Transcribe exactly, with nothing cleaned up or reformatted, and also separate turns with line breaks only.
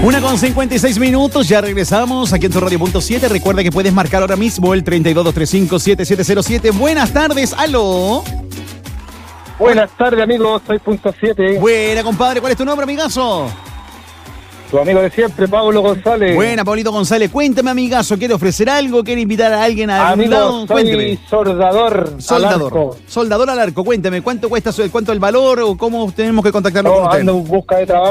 Una con cincuenta y seis minutos, ya regresamos aquí en tu radio punto siete. Recuerda que puedes marcar ahora mismo el treinta y dos, doscientos treinta y cinco, setenta y siete cero siete. Buenas tardes, aló.
Buenas tardes, amigos, soy Punto siete.
Buena, compadre, ¿cuál es tu nombre, amigazo?
Tu amigo de siempre, Pablo González.
Buena, Pablito González, cuéntame, amigazo, ¿quiere ofrecer algo? ¿Quiere invitar a alguien a algún
Amigo,
lado?
soy
Cuénteme.
soldador.
Soldador.
Al arco.
Soldador al arco, cuénteme, ¿cuánto cuesta, cuánto el valor o cómo tenemos que contactarnos
No,
con usted?
ando en busca de trabajo.